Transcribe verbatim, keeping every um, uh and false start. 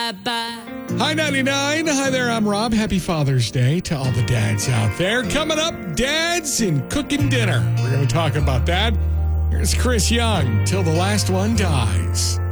bye-bye. Hi, ninety-nine. Hi there, I'm Rob. Happy Father's Day to all the dads out there. Coming up, dads and cooking dinner. We're going to talk about that. Here's Chris Young, Till the Last One Dies.